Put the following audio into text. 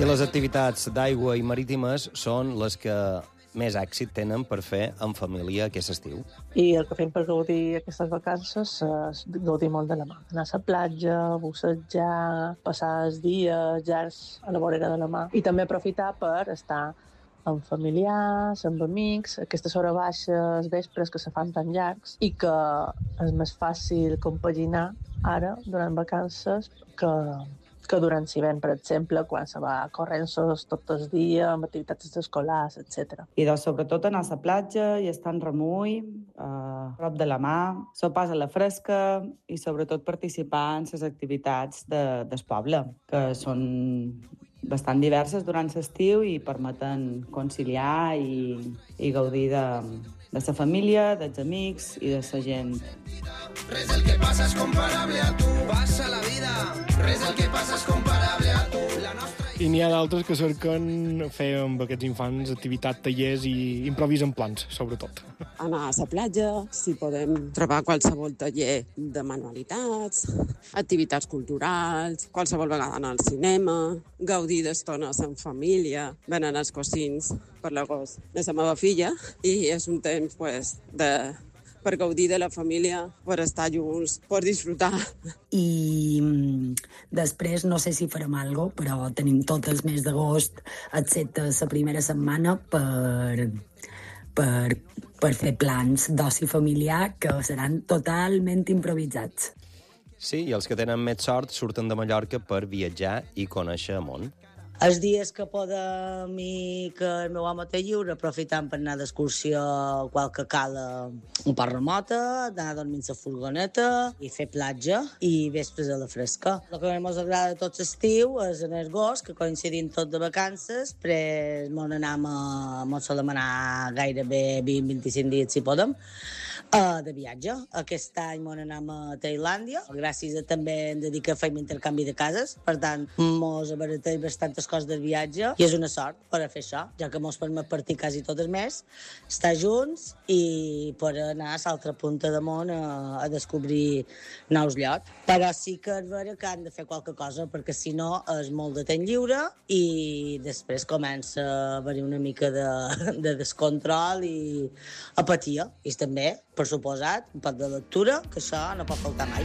I les activitats d'aigua i marítimes són les que més èxit tenen per fer en família aquest estiu. I el que fem per gaudir aquestes vacances és gaudir molt de la mar. Anar a la platja, bussejar, passar els dies llargs a la vorera de la mar. I també aprofitar per estar amb familiars, amb amics, aquestes hores baixes, vespres que se fan tan llargs i que és més fàcil compaginar ara, durant vacances, que durant l'hivern, per exemple, quan se va a correnços tot el dia, amb activitats escolars, etc. I doncs, sobretot anar a la platja i estar en remull, a prop de la mà, sopars a la fresca i sobretot participar en les activitats del poble, que són bastant diverses durant l'estiu i permeten conciliar i gaudir de la família, dels amics i de la gent. Res del que passa és comparable a tu. Passa la vida, res del que passa és comparable a tu. I n'hi ha d'altres que cerquen fer amb aquests infants activitats, tallers i improvisen plans, sobretot. Anar a la platja, si podem trobar qualsevol taller de manualitats, activitats culturals, qualsevol vegada anar al cinema, gaudir d'estones en família, venen els cosins per l'agost de la meva filla i és un temps per gaudir de la família, per estar junts, per disfrutar. I després, no sé si farem alguna cosa, però tenim tot el mes d'agost, excepte la primera setmana, per fer plans d'oci familiar que seran totalment improvisats. Sí, i els que tenen més sort surten de Mallorca per viatjar i conèixer el món. Els dies que podem i que el meu home té lliure, aprofitant per anar d'excursió a qualque cala un poc remota, anar a dormir a la furgoneta i fer platja i vespres a la fresca. El que més agrada tot l'estiu és en agost, que coincidim tot de vacances, després mos solem anar gairebé 20-25 dies si podem, de viatge. Aquest any mos anem a Tailàndia, gràcies a també hem de dir que fem intercanvi de cases, per tant mos abarateix bastantes coses del viatge i és una sort per a fer això, ja que mos permet partir quasi tot el mes, estar junts i per anar a l'altra punta de món a descobrir nous llocs. Però sí que és vera que han de fer qualque cosa, perquè si no és molt de temps lliure i després comença a haver-hi una mica de descontrol i apatia. I també, per suposat, un poc de lectura, que això no pot faltar mai.